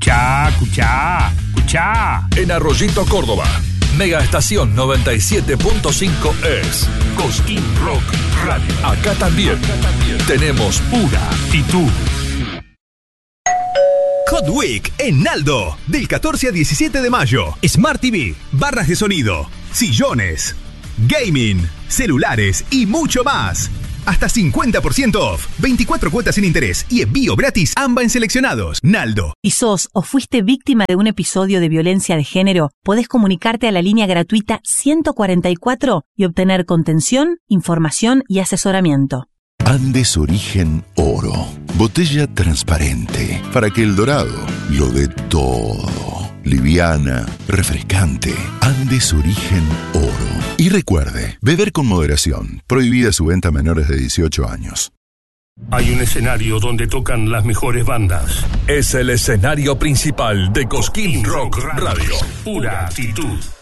Escuchá. En Arroyito, Córdoba, Mega Estación 97.5 es Cosquín Rock Radio. Acá también tenemos pura actitud. Hot Week en Naldo, del 14 al 17 de mayo. Smart TV, barras de sonido, sillones, gaming, celulares y mucho más. Hasta 50% off, 24 cuotas sin interés y envío gratis AMBA en seleccionados. Naldo. Si sos o fuiste víctima de un episodio de violencia de género, podés comunicarte a la línea gratuita 144 y obtener contención, información y asesoramiento. Andes Origen Oro. Botella transparente para que el dorado lo dé todo. Liviana, refrescante. Andes Origen Oro. Y recuerde, beber con moderación. Prohibida su venta a menores de 18 años. Hay un escenario donde tocan las mejores bandas. Es el escenario principal de Cosquín Rock Radio. Pura actitud.